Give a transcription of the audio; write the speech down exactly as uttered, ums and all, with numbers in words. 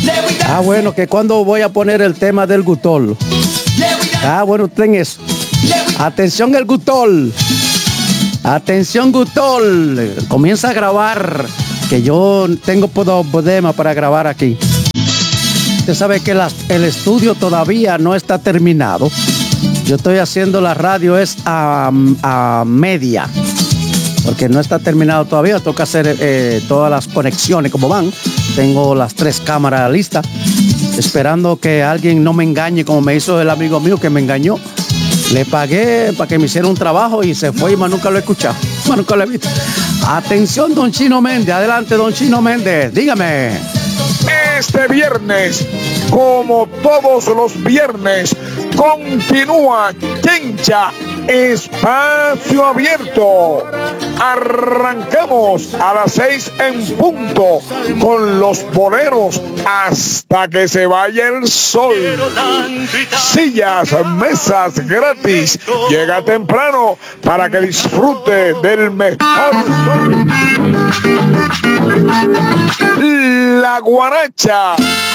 Ah, bueno, que cuando voy a poner el tema del gutol. Ah, bueno, ten eso. Atención el gutol. Atención gutol. Comienza a grabar, que yo tengo problema para grabar aquí. Usted sabe que la, el estudio todavía no está terminado. Yo estoy haciendo la radio es a, a media, porque no está terminado todavía. Toca hacer eh, todas las conexiones como van. Tengo las tres cámaras listas, esperando que alguien no me engañe como me hizo el amigo mío que me engañó. Le pagué para que me hiciera un trabajo y se fue y más nunca lo he escuchado, más nunca lo he visto. Atención, don Chino Méndez. Adelante, don Chino Méndez, dígame. Este viernes, como todos los viernes, continúa Chencha Espacio Abierto. Arrancamos a las seis en punto con los boleros hasta que se vaya el sol. Sillas, mesas gratis. Llega temprano para que disfrute del mejor sol. La Guaracha